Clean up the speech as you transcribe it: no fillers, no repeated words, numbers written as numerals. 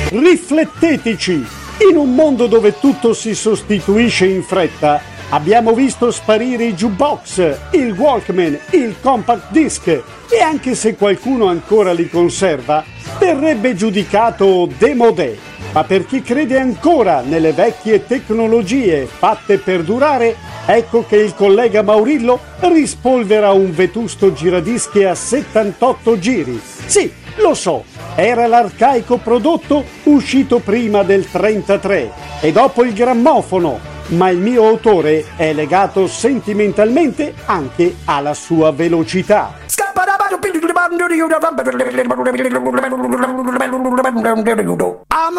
Rifletteteci! In un mondo dove tutto si sostituisce in fretta, abbiamo visto sparire i jukebox, il Walkman, il compact disc e anche se qualcuno ancora li conserva, verrebbe giudicato démodé. Ma per chi crede ancora nelle vecchie tecnologie fatte per durare, ecco che il collega Maurillo rispolvera un vetusto giradischi a 78 giri. Sì, lo so, era l'arcaico prodotto uscito prima del 33 e dopo il grammofono, ma il mio autore è legato sentimentalmente anche alla sua velocità. I'm